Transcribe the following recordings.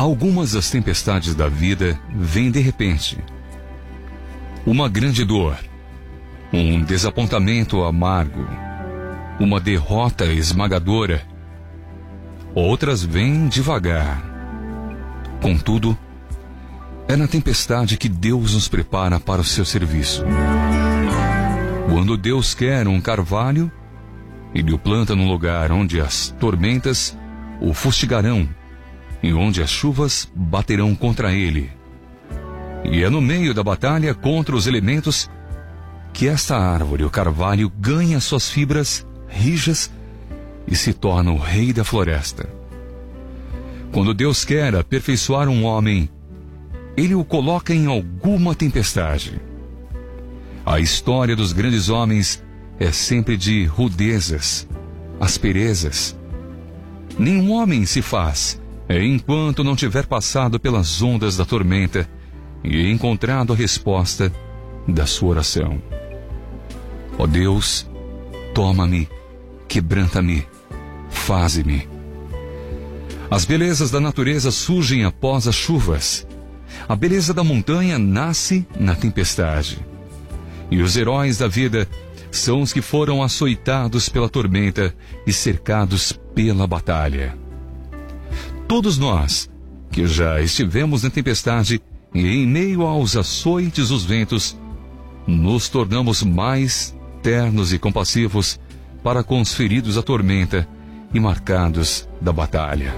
Algumas das tempestades da vida vêm de repente. Uma grande dor, um desapontamento amargo, uma derrota esmagadora. Outras vêm devagar. Contudo, é na tempestade que Deus nos prepara para o seu serviço. Quando Deus quer um carvalho, Ele o planta num lugar onde as tormentas o fustigarão e onde as chuvas baterão contra ele. E é no meio da batalha contra os elementos que esta árvore, o carvalho, ganha suas fibras rijas e se torna o rei da floresta. Quando Deus quer aperfeiçoar um homem, Ele o coloca em alguma tempestade. A história dos grandes homens é sempre de rudezas, asperezas. Nenhum homem se faz enquanto não tiver passado pelas ondas da tormenta e encontrado a resposta da sua oração. Ó Deus, toma-me, quebranta-me, faze-me. As belezas da natureza surgem após as chuvas. A beleza da montanha nasce na tempestade. E os heróis da vida são os que foram açoitados pela tormenta e cercados pela batalha. Todos nós, que já estivemos na tempestade e em meio aos açoites dos ventos, nos tornamos mais ternos e compassivos para com os feridos da tormenta e marcados da batalha.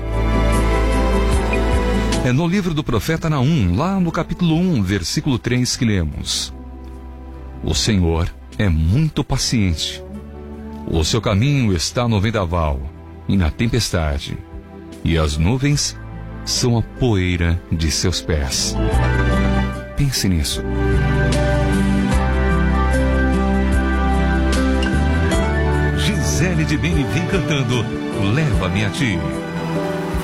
É no livro do profeta Naum, lá no capítulo 1, versículo 3, que lemos: O Senhor é muito paciente. O seu caminho está no vendaval e na tempestade, e as nuvens são a poeira de seus pés. Pense nisso. Gisele de Beni vem cantando Leva-me a Ti.